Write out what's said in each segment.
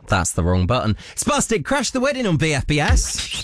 That's the wrong button. Spastic, Crash the Wedding on BFBS.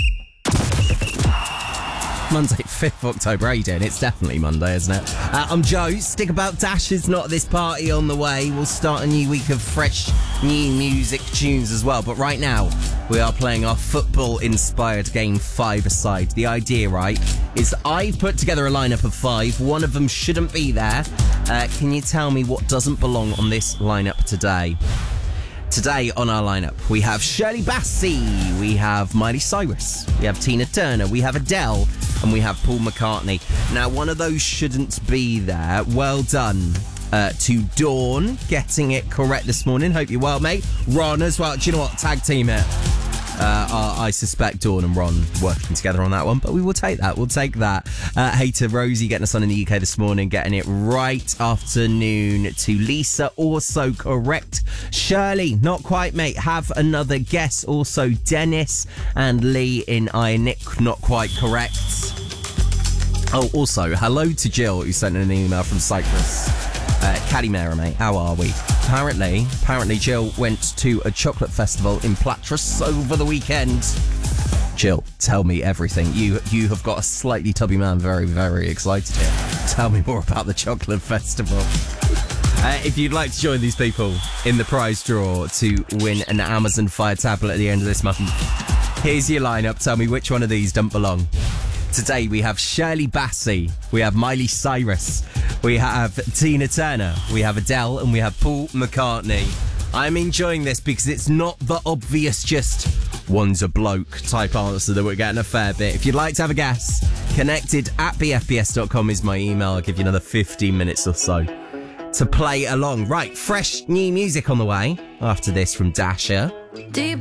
Monday, 5th of October. How you doing? It's definitely Monday, isn't it? I'm Joe. Stick about. Dash is not at this party on the way. We'll start a new week of fresh new music tunes as well. But right now, we are playing our football-inspired game 5-a-side. The idea, right, is I've put together a lineup of 5. One of them shouldn't be there. Can you tell me what doesn't belong on this lineup today? Today on our lineup, we have Shirley Bassey, we have Miley Cyrus, we have Tina Turner, we have Adele, and we have Paul McCartney. Now, one of those shouldn't be there. Well done to Dawn, getting it correct this morning. Hope you're well, mate. Ron as well. Do you know what? Tag team it. I suspect Dawn and Ron working together on that one, but we will take that. We'll take that. Hey to Rosie getting us on in the UK this morning, getting it right. Afternoon to Lisa, also correct. Shirley, not quite, mate. Have another guess. Also Dennis and Lee in Nick, not quite correct. Oh, also, hello to Jill, who sent an email from Cyprus. Calimera, mate, how are we? Apparently Jill went to a chocolate festival in Platras over the weekend. Jill, tell me everything. You have got a slightly tubby man very, very excited here. Tell me more about the chocolate festival. If you'd like to join these people in the prize draw to win an Amazon Fire tablet at the end of this month, here's your lineup. Tell me which one of these don't belong. Today we have Shirley Bassey, we have Miley Cyrus, we have Tina Turner, we have Adele, and we have Paul McCartney. I'm enjoying this because it's not the obvious just one's a bloke type answer that we're getting a fair bit. If you'd like to have a guess, connected@bfbs.com is my email. I'll give you another 15 minutes or so to play along. Right, fresh new music on the way after this from Dasher. Deep